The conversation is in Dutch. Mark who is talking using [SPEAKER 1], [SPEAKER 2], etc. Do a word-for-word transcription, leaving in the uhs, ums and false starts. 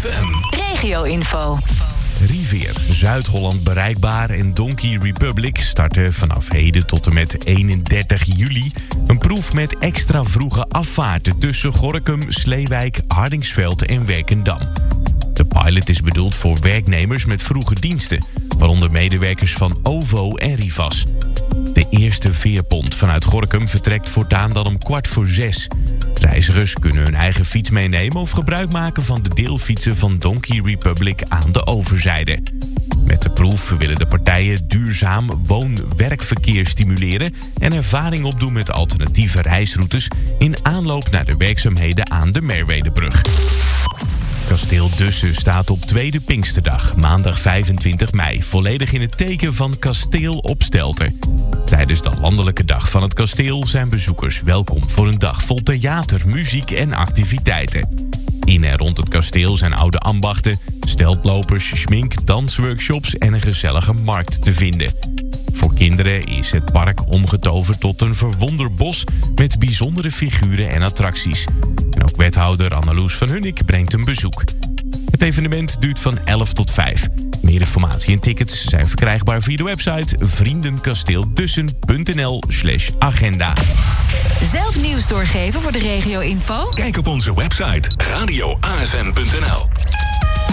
[SPEAKER 1] F M.
[SPEAKER 2] Regio-info.
[SPEAKER 3] Rivier, Zuid-Holland bereikbaar en Donkey Republic starten vanaf heden tot en met eenendertig juli een proef met extra vroege afvaarten tussen Gorinchem, Sleewijk, Hardingsveld en Werkendam. De pilot is bedoeld voor werknemers met vroege diensten, waaronder medewerkers van O V O en Rivas. De eerste veerpont vanuit Gorinchem vertrekt voortaan dan om kwart voor zes. Reizigers kunnen hun eigen fiets meenemen of gebruik maken van de deelfietsen van Donkey Republic aan de overzijde. Met de proef willen de partijen duurzaam woon-werkverkeer stimuleren en ervaring opdoen met alternatieve reisroutes in aanloop naar de werkzaamheden aan de Merwedebrug. Kasteel Dussen staat op tweede Pinksterdag, maandag vijfentwintig mei, volledig in het teken van Kasteel op Stelten. Tijdens de landelijke dag van het kasteel zijn bezoekers welkom voor een dag vol theater, muziek en activiteiten. In en rond het kasteel zijn oude ambachten, steltlopers, schmink, dansworkshops en een gezellige markt te vinden. Voor kinderen is het park omgetoverd tot een verwonderbos met bijzondere figuren en attracties. En ook wethouder Anneloes van Hunnik brengt een bezoek. Het evenement duurt van elf tot vijf. Meer informatie en tickets zijn verkrijgbaar via de website vriendenkasteeldussen.nl slash agenda.
[SPEAKER 2] Zelf nieuws doorgeven voor de regio-info?
[SPEAKER 1] Kijk op onze website radio a f m punt n l.